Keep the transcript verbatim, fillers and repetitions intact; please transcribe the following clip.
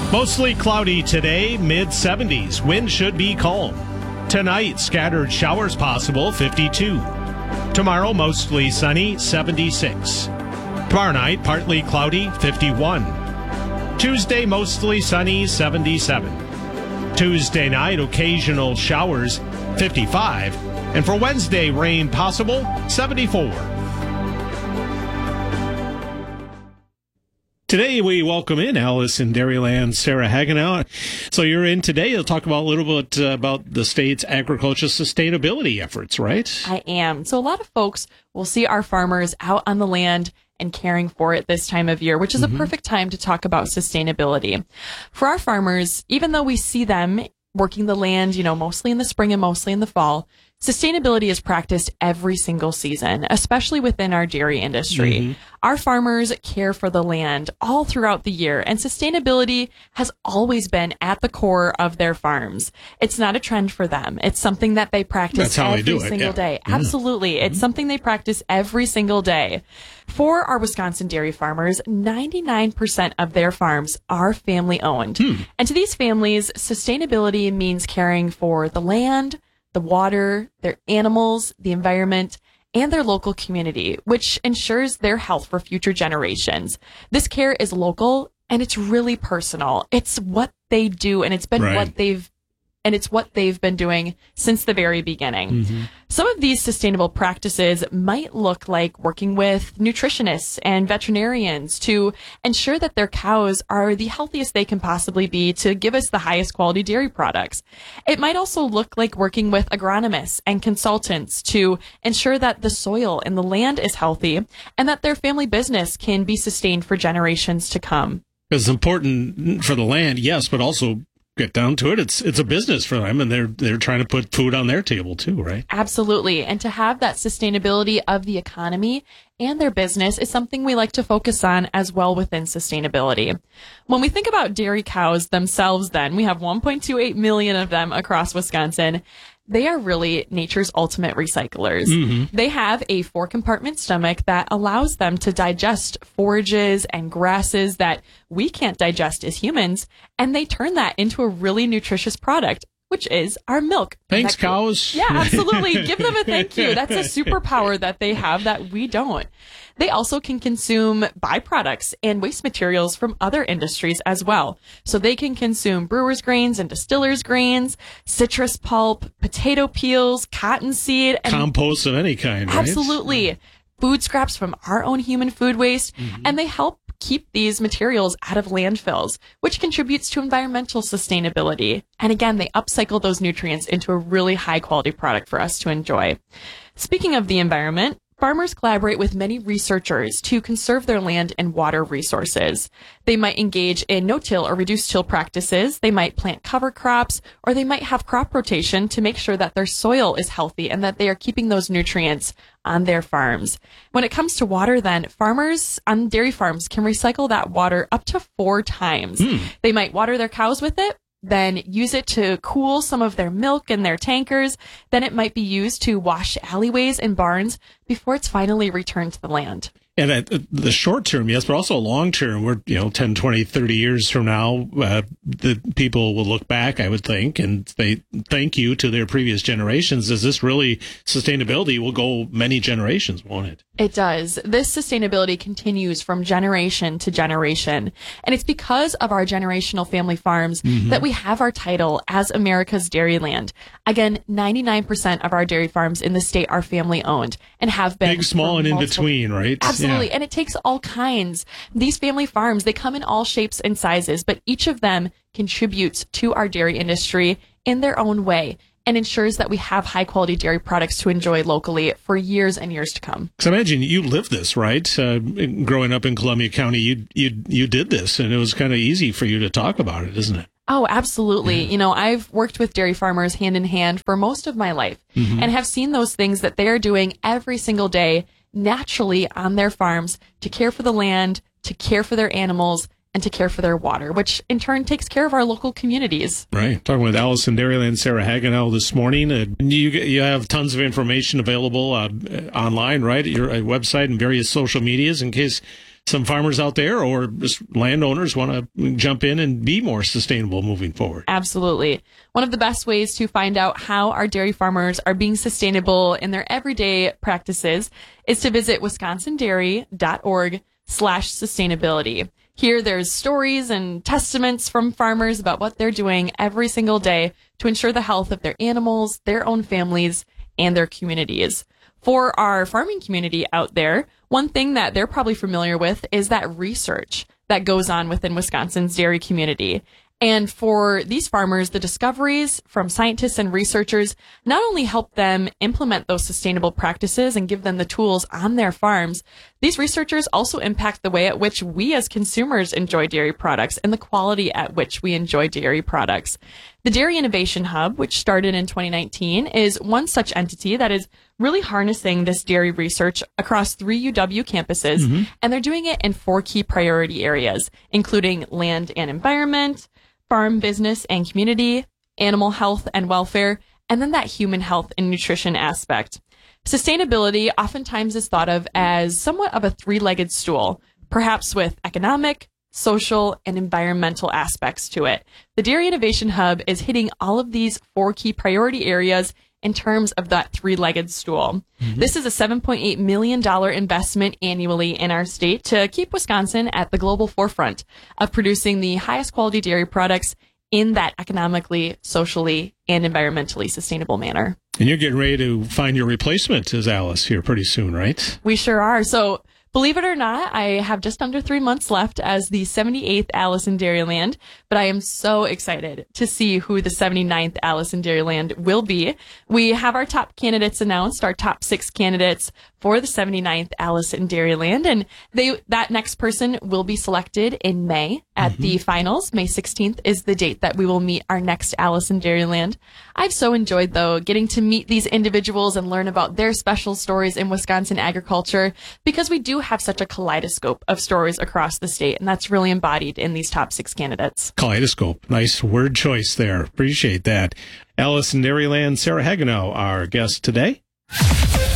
Mostly cloudy today, mid seventies. Wind should be calm. Tonight, scattered showers possible, fifty-two. Tomorrow, mostly sunny, seventy-six. Tomorrow night, partly cloudy, fifty-one. Tuesday, mostly sunny, seventy-seven. Tuesday night, occasional showers, fifty-five. And for Wednesday, rain possible, seventy-four. Today, we welcome in Alice in Dairyland, Sarah Hagenow. So you're in today. You'll talk about a little bit uh, about the state's agricultural sustainability efforts, right? I am. So a lot of folks will see our farmers out on the land and caring for it this time of year, which is mm-hmm. a perfect time to talk about sustainability. For our farmers, even though we see them working the land, you know, mostly in the spring and mostly in the fall, sustainability is practiced every single season, especially within our dairy industry. Mm-hmm. Our farmers care for the land all throughout the year, and sustainability has always been at the core of their farms. It's not a trend for them. It's something that they practice every they single it, yeah. day. Mm-hmm. Absolutely. Mm-hmm. It's something they practice every single day. For our Wisconsin dairy farmers, ninety-nine percent of their farms are family owned. Hmm. And to these families, sustainability means caring for the land, the water, their animals, the environment, and their local community, which ensures their health for future generations. This care is local and it's really personal. It's what they do, and it's been right. what they've and it's what they've been doing since the very beginning. Mm-hmm. Some of these sustainable practices might look like working with nutritionists and veterinarians to ensure that their cows are the healthiest they can possibly be to give us the highest quality dairy products. It might also look like working with agronomists and consultants to ensure that the soil and the land is healthy and that their family business can be sustained for generations to come. It's important for the land, yes, but also get down to it, it's it's a business for them, and they're they're trying to put food on their table too, right? Absolutely. And to have that sustainability of the economy and their business is something we like to focus on as well within sustainability. When we think about dairy cows themselves, then we have one point two eight million of them across Wisconsin. They are really nature's ultimate recyclers. Mm-hmm. They have a four-compartment stomach that allows them to digest forages and grasses that we can't digest as humans, and they turn that into a really nutritious product, which is our milk. Thanks, that, cows. Yeah, absolutely. Give them a thank you. That's a superpower that they have that we don't. They also can consume byproducts and waste materials from other industries as well. So they can consume brewers' grains and distillers' grains, citrus pulp, potato peels, cottonseed. And compost of any kind, right? Absolutely. Food scraps from our own human food waste. Mm-hmm. And they help keep these materials out of landfills, which contributes to environmental sustainability. And again, they upcycle those nutrients into a really high quality product for us to enjoy. Speaking of the environment, farmers collaborate with many researchers to conserve their land and water resources. They might engage in no-till or reduced-till practices. They might plant cover crops, or they might have crop rotation to make sure that their soil is healthy and that they are keeping those nutrients on their farms. When it comes to water, then, farmers on dairy farms can recycle that water up to four times. Mm. They might water their cows with it, then use it to cool some of their milk in their tankers. Then it might be used to wash alleyways and barns before it's finally returned to the land. And at the short term, yes, but also long term, we're, you know, ten, twenty, thirty years from now, uh, the people will look back, I would think, and they thank you to their previous generations. Is this really sustainability will go many generations, won't it? It does. This sustainability continues from generation to generation. And it's because of our generational family farms mm-hmm. that we have our title as America's Dairyland. Again, ninety-nine percent of our dairy farms in the state are family owned and have been. Big, small, and in between, right? Absolutely. Yeah. And it takes all kinds. These family farms, they come in all shapes and sizes, but each of them contributes to our dairy industry in their own way and ensures that we have high quality dairy products to enjoy locally for years and years to come. Because I imagine you lived this, right? Uh, growing up in Columbia County, you you you did this, and it was kind of easy for you to talk about it, isn't it? Oh, absolutely. Yeah. You know, I've worked with dairy farmers hand in hand for most of my life mm-hmm. and have seen those things that they are doing every single day naturally on their farms to care for the land, to care for their animals, and to care for their water, which in turn takes care of our local communities. Right. Talking with Alice in Dairyland, Sarah Hagenow this morning. Uh, you you have tons of information available uh, online, right, at your uh, website and various social medias in case some farmers out there or just landowners want to jump in and be more sustainable moving forward. Absolutely. One of the best ways to find out how our dairy farmers are being sustainable in their everyday practices is to visit wisconsindairy.org slash sustainability. Here there's stories and testaments from farmers about what they're doing every single day to ensure the health of their animals, their own families, and their communities. For our farming community out there, one thing that they're probably familiar with is that research that goes on within Wisconsin's dairy community. And for these farmers, the discoveries from scientists and researchers not only help them implement those sustainable practices and give them the tools on their farms, these researchers also impact the way at which we as consumers enjoy dairy products and the quality at which we enjoy dairy products. The Dairy Innovation Hub, which started in twenty nineteen, is one such entity that is really harnessing this dairy research across three U W campuses, mm-hmm. and they're doing it in four key priority areas, including land and environment, farm business and community, animal health and welfare, and then that human health and nutrition aspect. Sustainability oftentimes is thought of as somewhat of a three-legged stool, perhaps with economic, social, and environmental aspects to it. The Dairy Innovation Hub is hitting all of these four key priority areas in terms of that three-legged stool. Mm-hmm. This is a seven point eight million dollars investment annually in our state to keep Wisconsin at the global forefront of producing the highest quality dairy products in that economically, socially, and environmentally sustainable manner. And you're getting ready to find your replacement as Alice here pretty soon, right? We sure are. So believe it or not, I have just under three months left as the seventy-eighth Alice in Dairyland, but I am so excited to see who the seventy-ninth Alice in Dairyland will be. We have our top candidates announced, our top six candidates for the seventy-ninth Alice in Dairyland, and they that next person will be selected in May at mm-hmm. the finals. May sixteenth is the date that we will meet our next Alice in Dairyland. I've so enjoyed, though, getting to meet these individuals and learn about their special stories in Wisconsin agriculture, because we do have such a kaleidoscope of stories across the state, and that's really embodied in these top six candidates. Kaleidoscope. Nice word choice there. Appreciate that. Alice in Dairyland, Sarah Hagenow, our guest today.